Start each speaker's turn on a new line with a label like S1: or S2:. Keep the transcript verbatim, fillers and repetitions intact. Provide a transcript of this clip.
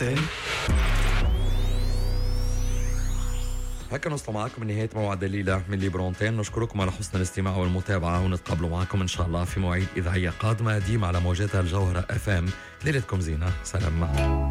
S1: برونتين.
S2: هكا نوصل معكم لنهاية موعد الليلة من ليبرونتين. نشكركم على حسن الاستماع والمتابعة، ونتقابلوا معكم إن شاء الله في مواعيد إذاعية قادمة ديما على موجاتها الجوهرة أف أم. ليلتكم زينة، سلام.